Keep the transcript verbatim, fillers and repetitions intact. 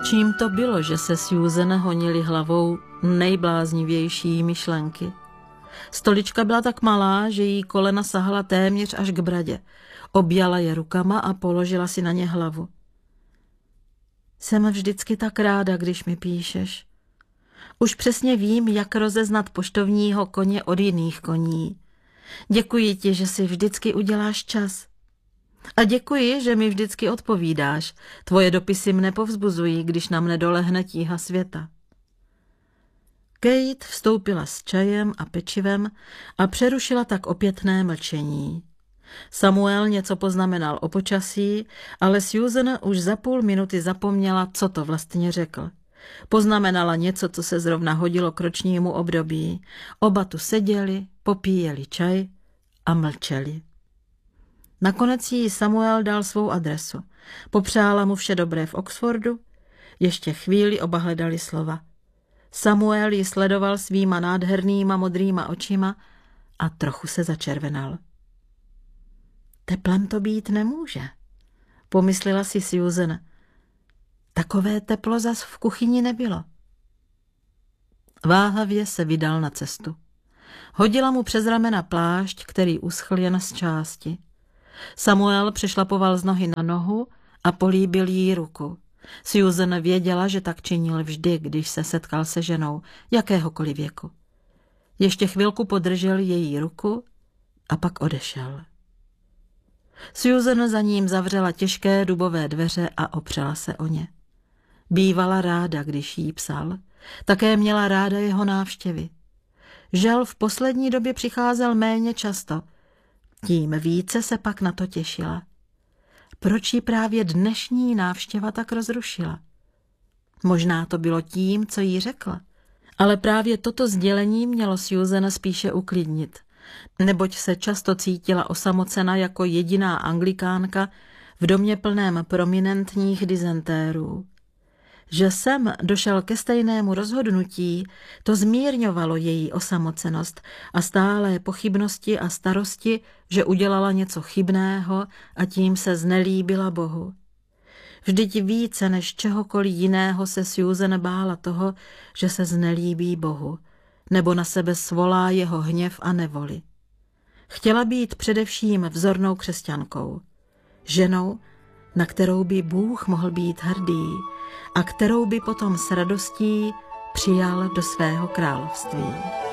Čím to bylo, že se Susan honily hlavou nejbláznivější myšlenky? Stolička byla tak malá, že jí kolena sahala téměř až k bradě. Objala je rukama a položila si na ně hlavu. Jsem vždycky tak ráda, když mi píšeš. Už přesně vím, jak rozeznat poštovního koně od jiných koní. Děkuji ti, že si vždycky uděláš čas. A děkuji, že mi vždycky odpovídáš. Tvoje dopisy mne povzbuzují, když na mne dolehne tíha světa. Kate vstoupila s čajem a pečivem a přerušila tak opětné mlčení. Samuel něco poznamenal o počasí, ale Susan už za půl minuty zapomněla, co to vlastně řekl. Poznamenala něco, co se zrovna hodilo k ročnímu období. Oba tu seděli, popíjeli čaj a mlčeli. Nakonec jí Samuel dal svou adresu. Popřála mu vše dobré v Oxfordu. Ještě chvíli oba hledali slova. Samuel ji sledoval svýma nádhernýma modrýma očima a trochu se začervenal. Teplem to být nemůže, pomyslela si Susan. Takové teplo zas v kuchyni nebylo. Váhavě se vydal na cestu. Hodila mu přes ramena plášť, který uschl jen z části. Samuel přešlapoval z nohy na nohu a políbil jí ruku. Susan věděla, že tak činil vždy, když se setkal se ženou, jakéhokoliv věku. Ještě chvilku podržel její ruku a pak odešel. Susan za ním zavřela těžké dubové dveře a opřela se o ně. Bývala ráda, když jí psal. Také měla ráda jeho návštěvy. Žel v poslední době přicházel méně často. Tím více se pak na to těšila. Proč jí právě dnešní návštěva tak rozrušila? Možná to bylo tím, co jí řekla. Ale právě toto sdělení mělo Susan spíše uklidnit, neboť se často cítila osamocena jako jediná anglikánka v domě plném prominentních dizentérů. Že sem došel ke stejnému rozhodnutí, to zmírňovalo její osamocenost a stálé pochybnosti a starosti, že udělala něco chybného a tím se znelíbila Bohu. Vždyť více než čehokoliv jiného se Susan bála toho, že se znelíbí Bohu, nebo na sebe svolá jeho hněv a nevoli. Chtěla být především vzornou křesťankou, ženou, na kterou by Bůh mohl být hrdý a kterou by potom s radostí přijal do svého království.